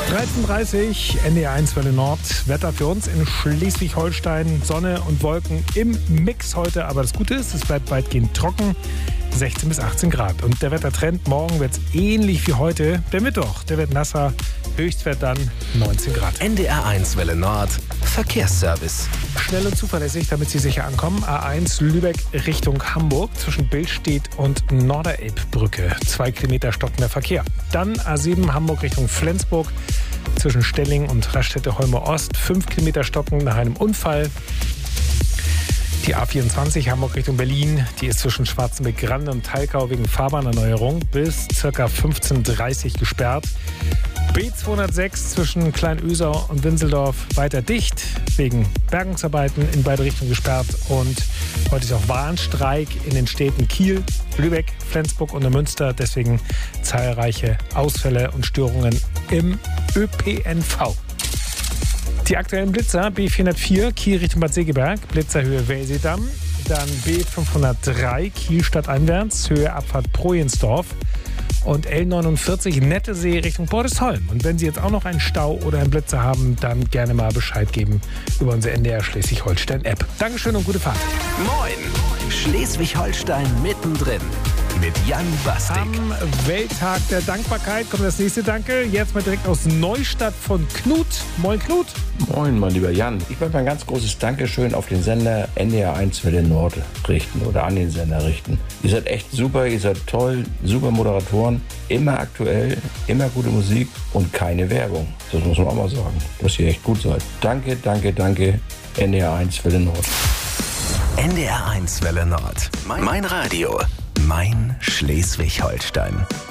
13:30 NDR1 Welle Nord. Wetter für uns in Schleswig-Holstein. Sonne und Wolken im Mix heute. Aber das Gute ist, es bleibt weitgehend trocken. 16 bis 18 Grad. Und der Wettertrend, morgen wird es ähnlich wie heute. Der Mittwoch, der wird nasser. Höchstwert dann 19 Grad. NDR1 Welle Nord. Verkehrsservice. Schnell und zuverlässig, damit Sie sicher ankommen. A1 Lübeck Richtung Hamburg zwischen Billstedt und Norderelbbrücke. 2 Kilometer stockender Verkehr. Dann A7 Hamburg Richtung Flensburg zwischen Stelling und Raststätte-Holme Ost. 5 Kilometer stocken nach einem Unfall. Die A24 Hamburg Richtung Berlin, die ist zwischen Schwarzenbeck-Grande und Talkau wegen Fahrbahnerneuerung bis ca. 15:30 Uhr gesperrt. B206 zwischen Kleinösau und Winseldorf weiter dicht, wegen Bergungsarbeiten in beide Richtungen gesperrt. Und heute ist auch Warnstreik in den Städten Kiel, Lübeck, Flensburg und Münster. Deswegen zahlreiche Ausfälle und Störungen im ÖPNV. Die aktuellen Blitzer, B404 Kiel Richtung Bad Segeberg, Blitzerhöhe Welsedamm. Dann B503 Kiel stadteinwärts, Höhe Abfahrt Projensdorf. Und L49 Nettesee Richtung Bordesholm. Und wenn Sie jetzt auch noch einen Stau oder einen Blitzer haben, dann gerne mal Bescheid geben über unsere NDR Schleswig-Holstein-App. Dankeschön und gute Fahrt. Moin! Schleswig-Holstein mittendrin. Mit Jan Bastik. Am Welttag der Dankbarkeit kommt das nächste Danke. Jetzt mal direkt aus Neustadt von Knut. Moin Knut. Moin, mein lieber Jan. Ich möchte ein ganz großes Dankeschön auf den Sender NDR1 Welle Nord richten oder an den Sender richten. Ihr seid echt super, ihr seid toll, super Moderatoren, immer aktuell, immer gute Musik und keine Werbung. Das muss man auch mal sagen, dass ihr echt gut seid. Danke, danke, danke, NDR1 Welle Nord. NDR1 Welle Nord. Mein Radio. Mein Schleswig-Holstein.